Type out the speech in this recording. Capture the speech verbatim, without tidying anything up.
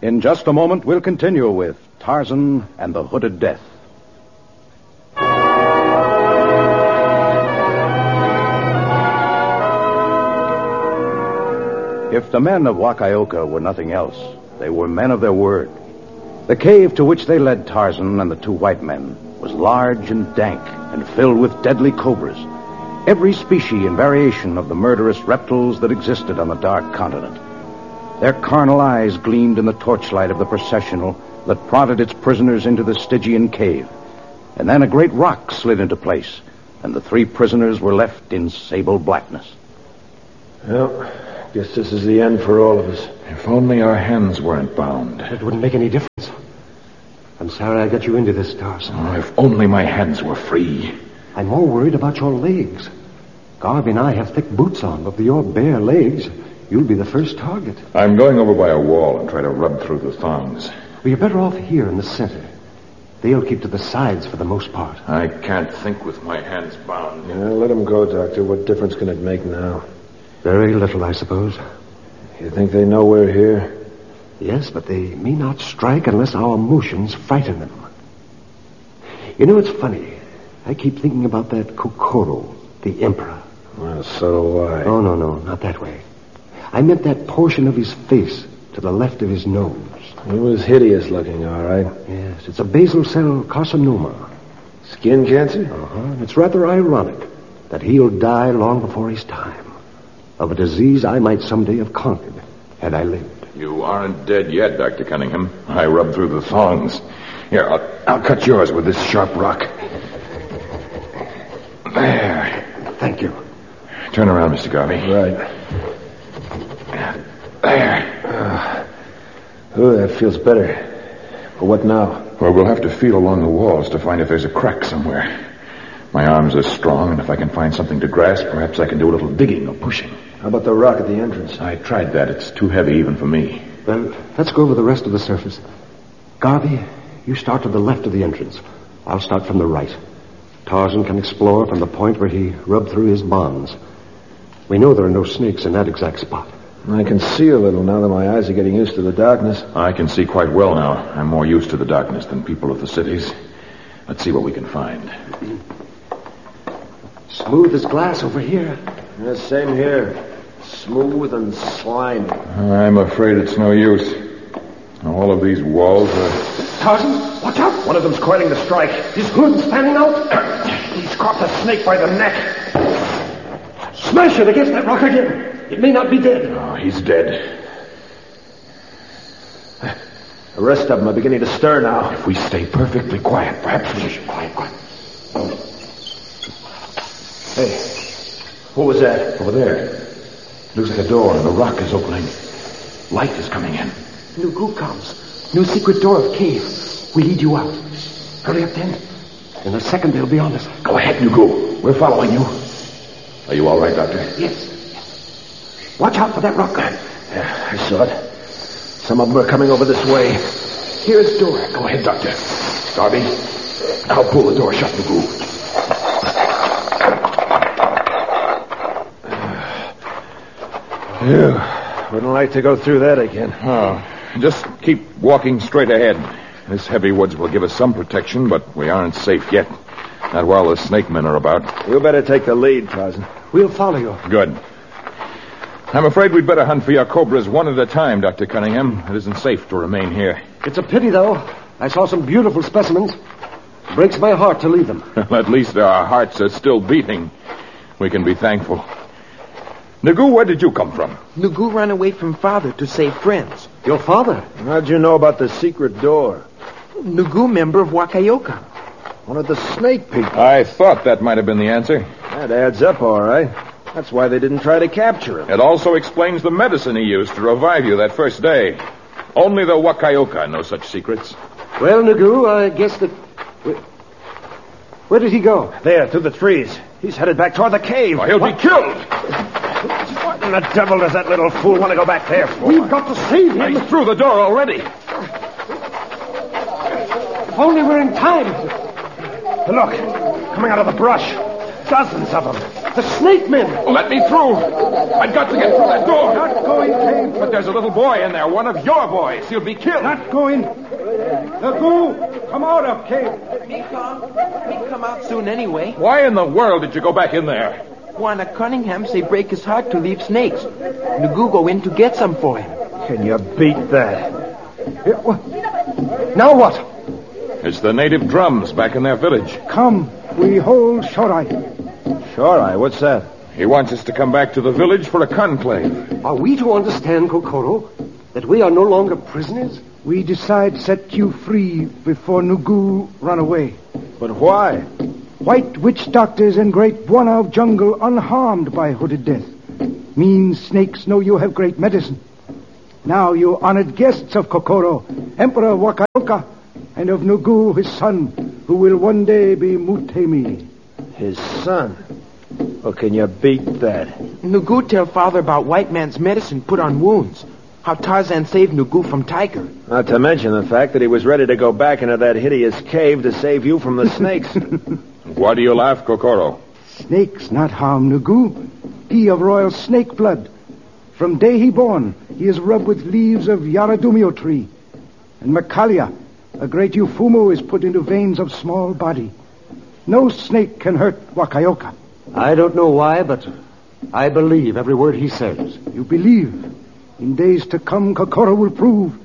In just a moment, we'll continue with Tarzan and the Hooded Death. If the men of Wakayoka were nothing else, they were men of their word. The cave to which they led Tarzan and the two white men was large and dank and filled with deadly cobras, every species and variation of the murderous reptiles that existed on the dark continent. Their carnal eyes gleamed in the torchlight of the processional that prodded its prisoners into the Stygian cave. And then a great rock slid into place, and the three prisoners were left in sable blackness. Well, guess this is the end for all of us. If only our hands weren't bound. It wouldn't make any difference. I'm sorry I got you into this, Tarzan. Oh, if only my hands were free. I'm more worried about your legs. Garvey and I have thick boots on, but with your bare legs, you'll be the first target. I'm going over by a wall and try to rub through the thongs. Well, you're better off here in the center. They'll keep to the sides for the most part. I can't think with my hands bound. Yeah, let them go, Doctor. What difference can it make now? Very little, I suppose. You think they know we're here? Yes, but they may not strike unless our motions frighten them. You know, it's funny. I keep thinking about that Kokoro, the emperor. Well, so do I. Oh, no, no, not that way. I meant that portion of his face to the left of his nose. He was hideous looking, all right. Yes, it's a basal cell carcinoma. Skin cancer? Uh-huh. And it's rather ironic that he'll die long before his time. Of a disease I might someday have conquered had I lived. You aren't dead yet, Doctor Cunningham. I rubbed through the thongs. Here, I'll, I'll cut yours with this sharp rock. There. Thank you. Turn around, Mister Garvey. Right. There. Uh, oh, that feels better. But what now? Well, we'll have to feel along the walls to find if there's a crack somewhere. My arms are strong, and if I can find something to grasp, perhaps I can do a little digging or pushing. How about the rock at the entrance? I tried that. It's too heavy even for me. Well, let's go over the rest of the surface. Garvey, you start to the left of the entrance. I'll start from the right. Tarzan can explore from the point where he rubbed through his bonds. We know there are no snakes in that exact spot. I can see a little now that my eyes are getting used to the darkness. I can see quite well now. I'm more used to the darkness than people of the cities. Let's see what we can find. Smooth as glass over here. Yeah, same here. Smooth and slimy. I'm afraid it's no use. All of these walls are... Tarzan, watch out! One of them's coiling to strike. His hood's standing out. He's caught the snake by the neck. Smash it against that rock again. It may not be dead. Oh, he's dead. The rest of them are beginning to stir now. If we stay perfectly quiet, perhaps we should... Quiet, quiet. Hey, what was that? Over there. Looks like a door, and the rock is opening. Light is coming in. New goo comes. New secret door of cave. We lead you out. Hurry up, then. In a second, they'll be on us. Go ahead, Nugu. We're following you. Are you all right, Doctor? Yes. Watch out for that rock. Yeah, I saw it. Some of them are coming over this way. Here's the door. Go ahead, Doctor. Garvey, I'll pull the door shut, Nugu. Phew. Wouldn't like to go through that again. Oh, just keep walking straight ahead. This heavy woods will give us some protection, but we aren't safe yet. Not while the snake men are about. You better take the lead, Tarzan. We'll follow you. Good. I'm afraid we'd better hunt for your cobras one at a time, Doctor Cunningham. It isn't safe to remain here. It's a pity, though. I saw some beautiful specimens. It breaks my heart to leave them. At least our hearts are still beating. We can be thankful. Nugu, where did you come from? Nugu ran away from father to save friends. Your father? How'd you know about the secret door? Nugu, member of Wakayoka. One of the snake people. I thought that might have been the answer. That adds up, all right. That's why they didn't try to capture him. It also explains the medicine he used to revive you that first day. Only the Wakayoka know such secrets. Well, Nugu, I guess that... Where, where did he go? There, through the trees. He's headed back toward the cave. Oh, he'll What? be killed. What in the devil does that little fool want to go back there for? We've got to save him. He's through the door already. If only we're in time. Look, coming out of the brush. Dozens of them. The snake men! Let me through! I've got to get through that door! Not going, Cave. But there's a little boy in there, one of your boys. He'll be killed. Not going. Nagoo, come out of Cave. Me come. Me come out soon anyway. Why in the world did you go back in there? Juana Cunningham say break his heart to leave snakes. Nagoo go in to get some for him. Can you beat that? It wa- Now what? It's the native drums back in their village. Come, we hold Shorai. Shorai, what's that? He wants us to come back to the village for a conclave. Are we to understand, Kokoro, that we are no longer prisoners? We decide set you free before Nugu run away. But why? White witch doctors and great Buana of jungle unharmed by hooded death. Mean snakes know you have great medicine. Now you honored guests of Kokoro, Emperor of Wakaoka, and of Nugu, his son, who will one day be Mutemi. His son? Oh, can you beat that? Nagoo tell father about white man's medicine put on wounds. How Tarzan saved Nagoo from Tiger. Not to mention the fact that he was ready to go back into that hideous cave to save you from the snakes. Why do you laugh, Kokoro? Snakes not harm Nugu. He of royal snake blood. From day he born, he is rubbed with leaves of Yaradumio tree. And Makalia, a great Ufumu, is put into veins of small body. No snake can hurt Wakaoka. I don't know why, but I believe every word he says. You believe. In days to come, Kokoro will prove